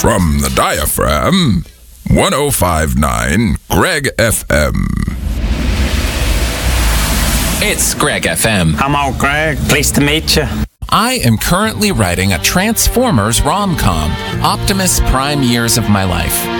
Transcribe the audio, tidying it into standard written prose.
From the diaphragm, 105.9 Greg FM. It's Greg FM. Hello, Greg. Pleased to meet you. I am currently writing a Transformers rom-com, Optimus Prime Years of My Life.